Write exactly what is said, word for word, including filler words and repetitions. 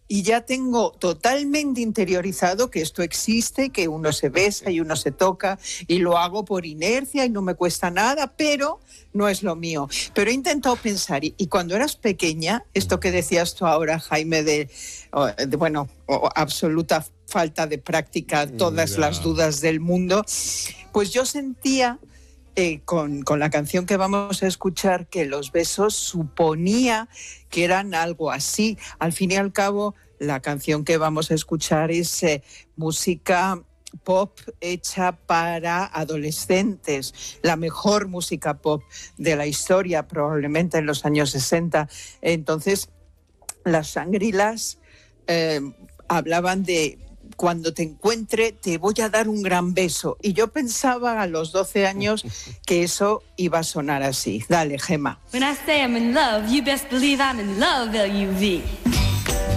y ya tengo totalmente interiorizado que esto existe, que uno se besa y uno se toca y lo hago por inercia y no me cuesta nada, pero no es lo mío. Pero he intentado pensar, y, y cuando eras pequeña, esto que decías tú ahora, Jaime, de, de bueno, absoluta falta de práctica, todas Ya. las dudas del mundo, pues yo sentía eh, con, con la canción que vamos a escuchar que los besos suponía que eran algo así. Al fin y al cabo, la canción que vamos a escuchar es eh, música pop hecha para adolescentes, la mejor música pop de la historia, probablemente en los años sesenta. Entonces, las Shangri-Las eh, hablaban de cuando te encuentre te voy a dar un gran beso. Y yo pensaba a los doce años que eso iba a sonar así. Dale, Gemma. When I say I'm in love, you best believe I'm in love, L U V.